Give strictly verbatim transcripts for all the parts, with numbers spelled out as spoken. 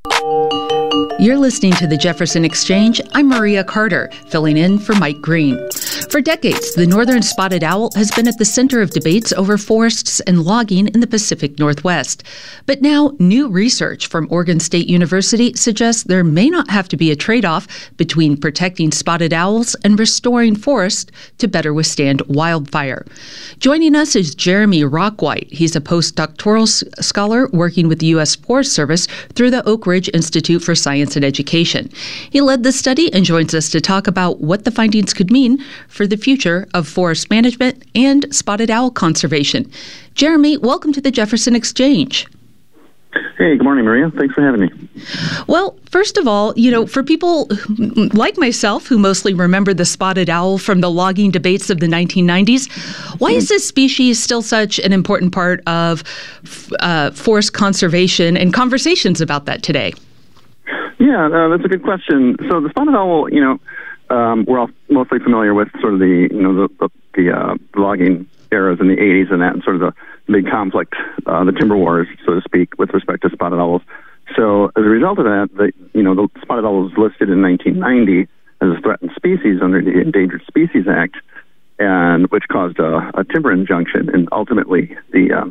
You're listening to the Jefferson Exchange. I'm Maria Carter, filling in for Mike Green. For decades, the northern spotted owl has been at the center of debates over forests and logging in the Pacific Northwest. But now, new research from Oregon State University suggests there may not have to be a trade-off between protecting spotted owls and restoring forests to better withstand wildfire. Joining us is Jeremy Rockwhite. He's a postdoctoral s- scholar working with the U S Forest Service through the Oak Ridge Institute for Science and Education. He led the study and joins us to talk about what the findings could mean for the future of forest management and spotted owl conservation. Jeremy, welcome to the Jefferson Exchange. Hey, good morning, Maria. Thanks for having me. Well, first of all, you know, for people like myself who mostly remember the spotted owl from the logging debates of the nineteen nineties, why is this species still such an important part of uh, forest conservation and conversations about that today? Yeah, uh, that's a good question. So the spotted owl, you know, um, we're all mostly familiar with sort of the, you know, the the, the uh, logging eras in the eighties and that, and sort of the big conflict, uh, the timber wars, so to speak, with respect to spotted owls. So as a result of that, the, you know, the spotted owl was listed in nineteen ninety as a threatened species under the Endangered Species Act, and which caused a, a timber injunction, and ultimately the uh,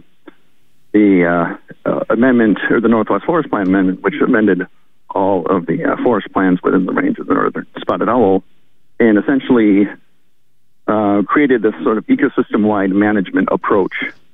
the uh, uh, amendment, or the Northwest Forest Plan Amendment, which amended all of the uh, forest plans within the range of the northern spotted owl, and essentially uh, created this sort of ecosystem-wide management approach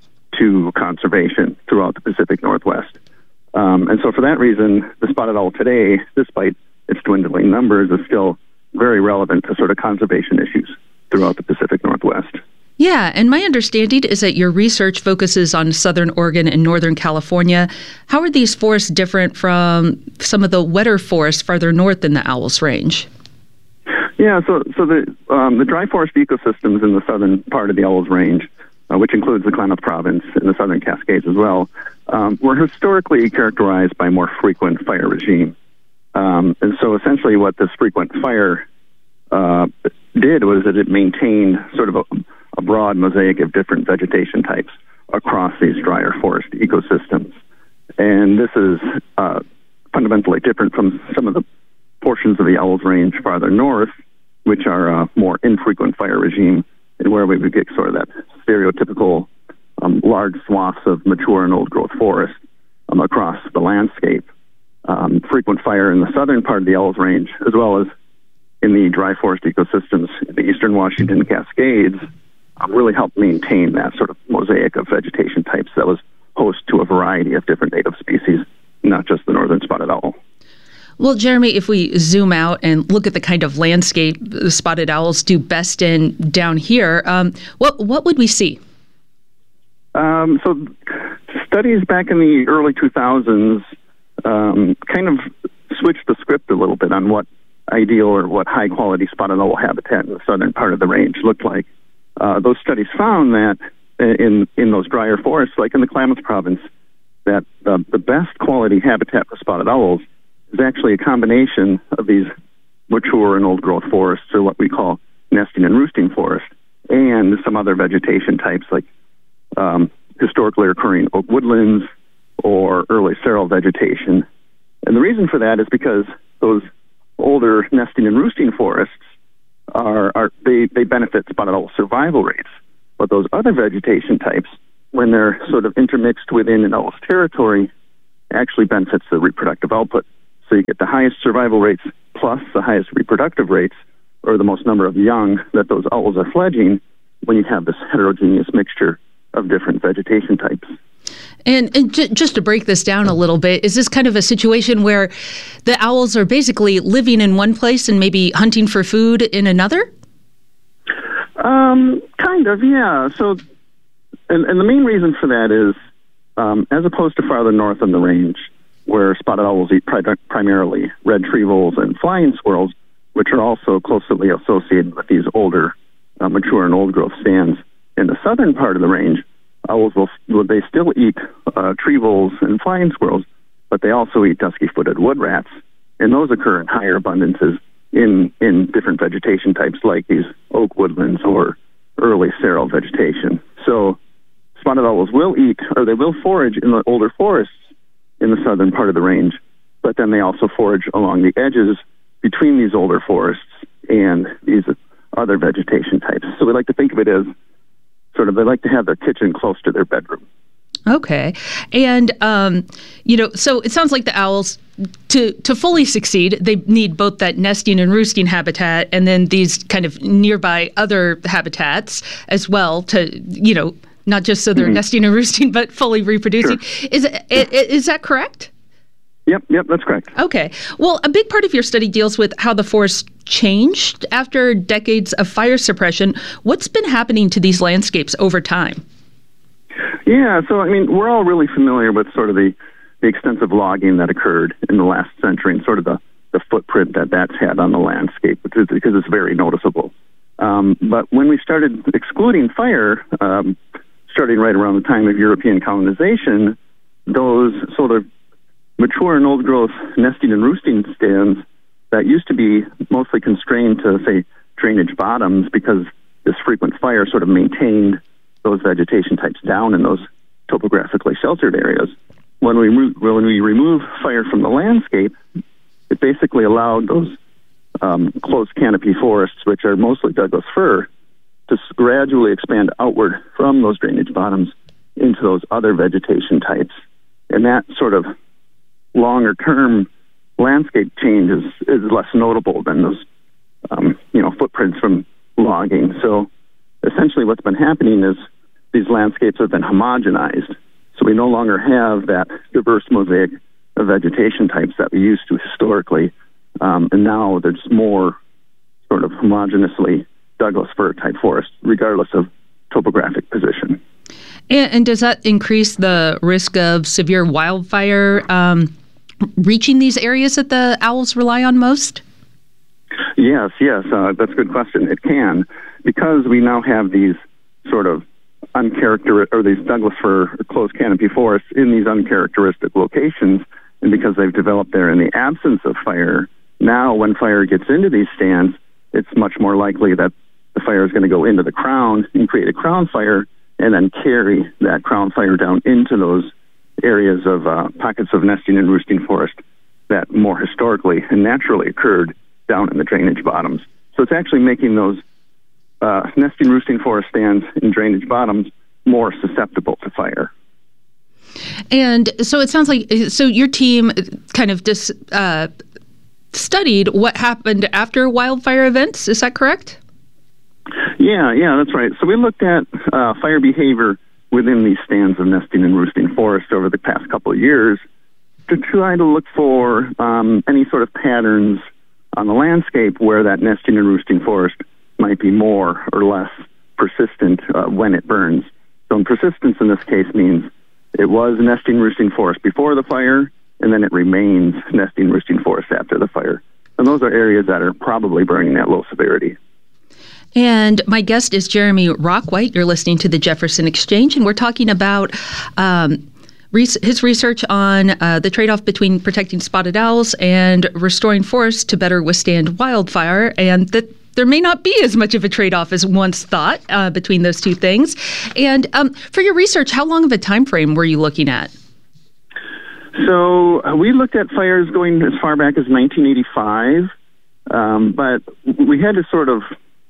to conservation throughout the Pacific Northwest. Um, and so for that reason, the spotted owl today, despite its dwindling numbers, is still very relevant to sort of conservation issues throughout the Pacific Northwest. Yeah, and my understanding is that your research focuses on southern Oregon and northern California. How are these forests different from some of the wetter forests farther north in the Owl's Range? Yeah, so so the um, the dry forest ecosystems in the southern part of the Owl's Range, uh, which includes the Klamath Province and the Southern Cascades as well, um, were historically characterized by a more frequent fire regime. Um, and so essentially what this frequent fire uh, did was that it maintained sort of a a broad mosaic of different vegetation types across these drier forest ecosystems. And this is uh, fundamentally different from some of the portions of the Owl's Range farther north, which are a more infrequent fire regime, and where we would get sort of that stereotypical um, large swaths of mature and old-growth forest um, across the landscape. Um, frequent fire in the southern part of the Owl's Range, as well as in the dry forest ecosystems in the eastern Washington Cascades, Um, really helped maintain that sort of mosaic of vegetation types that was host to a variety of different native species, not just the northern spotted owl. Well, Jeremy, if we zoom out and look at the kind of landscape the spotted owls do best in down here, um, what what would we see? Um, so studies back in the early two thousands um, kind of switched the script a little bit on what ideal or what high-quality spotted owl habitat in the southern part of the range looked like. Uh, those studies found that in in those drier forests, like in the Klamath Province, that uh, the best quality habitat for spotted owls is actually a combination of these mature and old-growth forests, or what we call nesting and roosting forest, and some other vegetation types like um, historically occurring oak woodlands or early seral vegetation. And the reason for that is because those older nesting and roosting forests Are, are they, they benefit spotted owl survival rates. But those other vegetation types, when they're sort of intermixed within an owl's territory, actually benefits the reproductive output. So you get the highest survival rates plus the highest reproductive rates, or the most number of young that those owls are fledging, when you have this heterogeneous mixture of different vegetation types. And, and j- just to break this down a little bit, is this kind of a situation where the owls are basically living in one place and maybe hunting for food in another? Um, kind of, yeah. So, and, and the main reason for that is, um, as opposed to farther north in the range, where spotted owls eat pri- primarily red tree voles and flying squirrels, which are also closely associated with these older, uh, mature and old-growth stands. In the southern part of the range, owls will, will they still eat uh, tree voles and flying squirrels, but they also eat dusky-footed wood rats, and those occur in higher abundances in in different vegetation types like these oak woodlands or early seral vegetation. So spotted owls will eat, or they will forage in the older forests in the southern part of the range, but then they also forage along the edges between these older forests and these other vegetation types. So we like to think of it as sort of, they like to have their kitchen close to their bedroom. Okay. And, um, you know, so it sounds like the owls, to, to fully succeed, they need both that nesting and roosting habitat and then these kind of nearby other habitats as well to, you know, not just so they're mm-hmm. nesting and roosting, but fully reproducing. Sure. Is, is that correct? Yep, yep, that's correct. Okay. Well, a big part of your study deals with how the forest changed after decades of fire suppression. What's been happening to these landscapes over time? Yeah, so, I mean, we're all really familiar with sort of the, the extensive logging that occurred in the last century and sort of the, the footprint that that's had on the landscape, because, because it's very noticeable. Um, but when we started excluding fire, um, starting right around the time of European colonization, those sort of mature and old-growth nesting and roosting stands that used to be mostly constrained to, say, drainage bottoms because this frequent fire sort of maintained those vegetation types down in those topographically sheltered areas. When we re- when we remove fire from the landscape, it basically allowed those um, closed canopy forests, which are mostly Douglas fir, to gradually expand outward from those drainage bottoms into those other vegetation types. And that sort of longer-term landscape change is, is less notable than those, um, you know, footprints from logging. So essentially what's been happening is these landscapes have been homogenized. So we no longer have that diverse mosaic of vegetation types that we used to historically. Um, and now there's more sort of homogeneously Douglas fir type forests, regardless of topographic position. And, and does that increase the risk of severe wildfire um, reaching these areas that the owls rely on most? Yes, yes, uh, that's a good question. It can, because we now have these sort of uncharacteristic, or these Douglas fir closed canopy forests in these uncharacteristic locations, and because they've developed there in the absence of fire, now when fire gets into these stands, it's much more likely that the fire is going to go into the crown and create a crown fire, and then carry that crown fire down into those areas of uh, pockets of nesting and roosting forest that more historically and naturally occurred down in the drainage bottoms. So it's actually making those uh, nesting roosting forest stands in drainage bottoms more susceptible to fire. And so it sounds like, so your team kind of just uh, studied what happened after wildfire events, is that correct? Yeah, yeah, that's right. So we looked at uh, fire behavior within these stands of nesting and roosting forest over the past couple of years to try to look for um, any sort of patterns on the landscape where that nesting and roosting forest might be more or less persistent uh, when it burns. So in persistence in this case means it was nesting roosting forest before the fire, and then it remains nesting roosting forest after the fire. And those are areas that are probably burning at low severity. And my guest is Jeremy Rockwhite. You're listening to the Jefferson Exchange, and we're talking about um, his research on uh, the trade-off between protecting spotted owls and restoring forests to better withstand wildfire, and that there may not be as much of a trade-off as once thought uh, between those two things. And um, for your research, how long of a time frame were you looking at? So uh, we looked at fires going as far back as nineteen eighty-five, um, but we had to sort of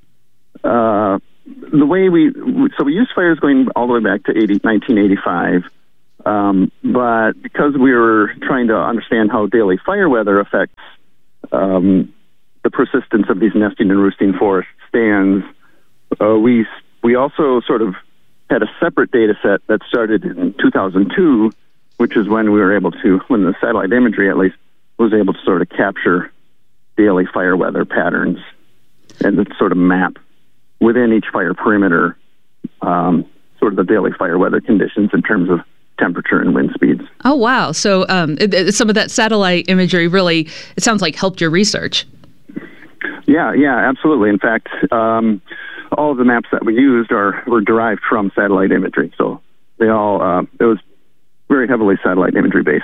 uh, the way we so we used fires going all the way back to nineteen eighty-five. Um, but because we were trying to understand how daily fire weather affects um, the persistence of these nesting and roosting forest stands, uh, we we also sort of had a separate data set that started in two thousand two, which is when we were able to, when the satellite imagery at least, was able to sort of capture daily fire weather patterns and to sort of map within each fire perimeter um, sort of the daily fire weather conditions in terms of temperature and wind speeds. Oh, wow. So um, it, it, some of that satellite imagery really, it sounds like, helped your research. Yeah, yeah, absolutely. In fact, um, all of the maps that we used are were derived from satellite imagery. So they all, uh, it was very heavily satellite imagery based.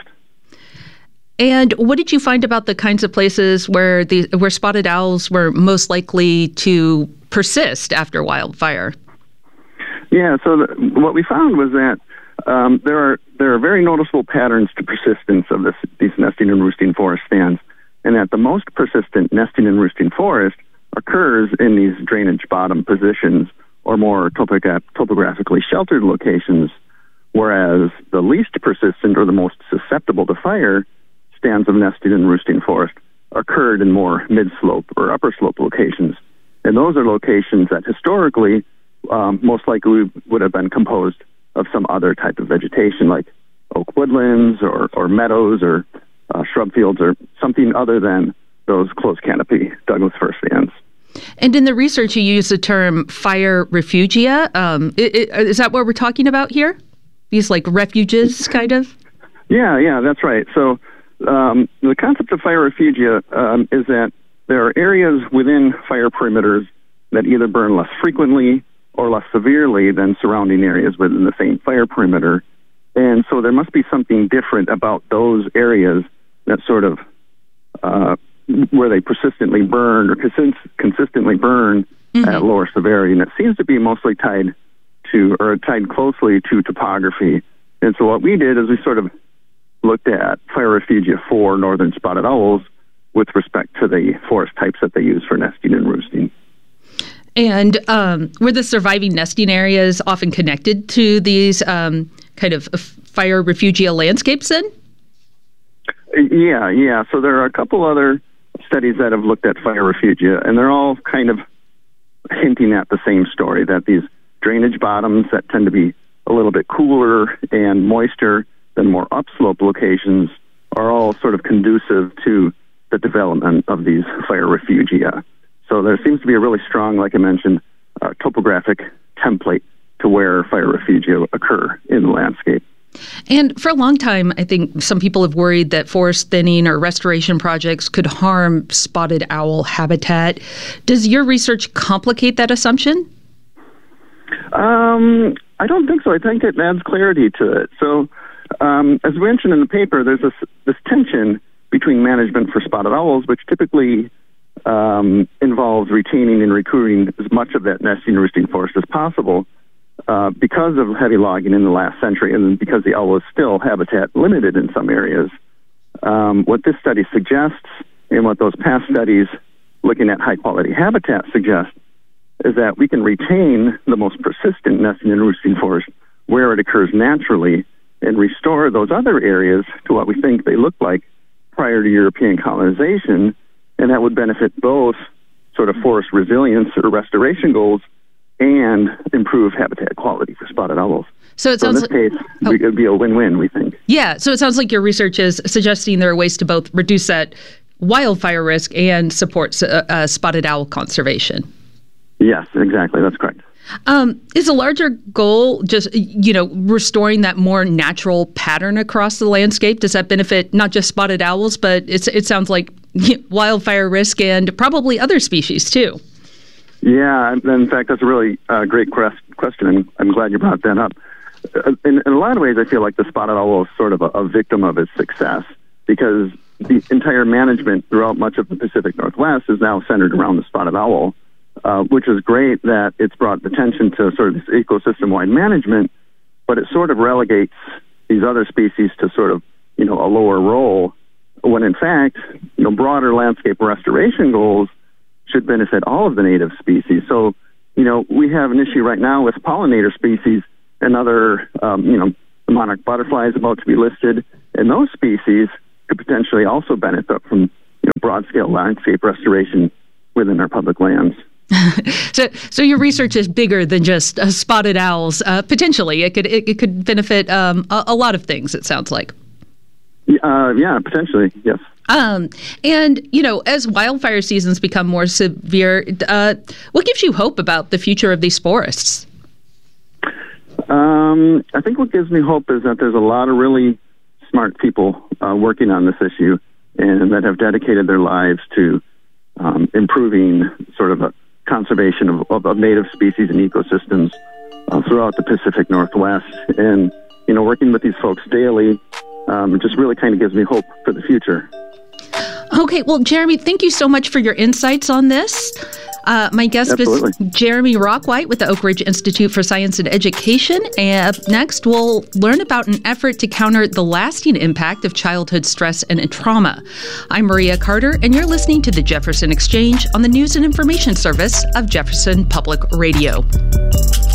And what did you find about the kinds of places where the where spotted owls were most likely to persist after wildfire? Yeah, so the, what we found was that um, there are there are very noticeable patterns to persistence of this, these nesting and roosting forest stands, and that the most persistent nesting and roosting forest occurs in these drainage bottom positions or more topogra- topographically sheltered locations, whereas the least persistent or the most susceptible to fire stands of nesting and roosting forest occurred in more mid-slope or upper slope locations. And those are locations that historically um, most likely would have been composed of some other type of vegetation like oak woodlands or, or meadows or uh, shrub fields or something other than those close canopy Douglas fir stands. And in the research, you use the term fire refugia. Um, it, it, is that what we're talking about here? These like refuges, kind of? Yeah, yeah, that's right. So um, the concept of fire refugia um, is that there are areas within fire perimeters that either burn less frequently or less severely than surrounding areas within the same fire perimeter. And so there must be something different about those areas that sort of, uh, where they persistently burn or consist- consistently burn mm-hmm. at lower severity. And it seems to be mostly tied to, or tied closely to topography. And so what we did is we sort of looked at fire refugia for northern spotted owls with respect to the forest types that they use for nesting and roosting. And um, were the surviving nesting areas often connected to these um, kind of fire refugia landscapes then? Yeah, yeah. So there are a couple other studies that have looked at fire refugia, and they're all kind of hinting at the same story, that these drainage bottoms that tend to be a little bit cooler and moister than more upslope locations are all sort of conducive to the development of these fire refugia. So there seems to be a really strong, like I mentioned, uh, topographic template to where fire refugia occur in the landscape. And for a long time, I think some people have worried that forest thinning or restoration projects could harm spotted owl habitat. Does your research complicate that assumption? Um, I don't think so. I think it adds clarity to it. So um, as mentioned in the paper, there's this, this tension between management for spotted owls, which typically um, involves retaining and recruiting as much of that nesting and roosting forest as possible, uh, because of heavy logging in the last century and because the owl is still habitat limited in some areas. Um, what this study suggests and what those past studies looking at high-quality habitat suggest is that we can retain the most persistent nesting and roosting forest where it occurs naturally and restore those other areas to what we think they look like prior to European colonization, and that would benefit both sort of forest resilience or restoration goals and improve habitat quality for spotted owls. So it so sounds in this like, case, oh. it would be a win-win, we think. Yeah, so it sounds like your research is suggesting there are ways to both reduce that wildfire risk and support uh, uh, spotted owl conservation. Yes, exactly. That's correct. Um, is a larger goal just, you know, restoring that more natural pattern across the landscape? Does that benefit not just spotted owls, but it's, it sounds like wildfire risk and probably other species too? Yeah, in fact, that's a really uh, great question, and I'm glad you brought that up. In, in a lot of ways, I feel like the spotted owl is sort of a, a victim of its success, because the entire management throughout much of the Pacific Northwest is now centered around the spotted owl, uh, which is great that it's brought attention to sort of this ecosystem-wide management, but it sort of relegates these other species to sort of, you know, a lower role, when in fact, you know, broader landscape restoration goals should benefit all of the native species. So, you know, we have an issue right now with pollinator species and other, um, you know, monarch butterflies about to be listed, and those species could potentially also benefit from, you know, broad-scale landscape restoration within our public lands. so, so your research is bigger than just uh, spotted owls. Uh, potentially, it could it, it could benefit um, a, a lot of things. It sounds like. Uh, yeah, potentially, yes. Um, and, you know, as wildfire seasons become more severe, uh, what gives you hope about the future of these forests? Um, I think what gives me hope is that there's a lot of really smart people uh, working on this issue and that have dedicated their lives to um, improving sort of a conservation of, of, of native species and ecosystems uh, throughout the Pacific Northwest. And, you know, working with these folks daily um, it just really kind of gives me hope for the future. Okay, well, Jeremy, thank you so much for your insights on this. Uh, my guest Absolutely. is Jeremy Rockwhite with the Oak Ridge Institute for Science and Education. And up next, we'll learn about an effort to counter the lasting impact of childhood stress and trauma. I'm Maria Carter, and you're listening to the Jefferson Exchange on the News and Information Service of Jefferson Public Radio.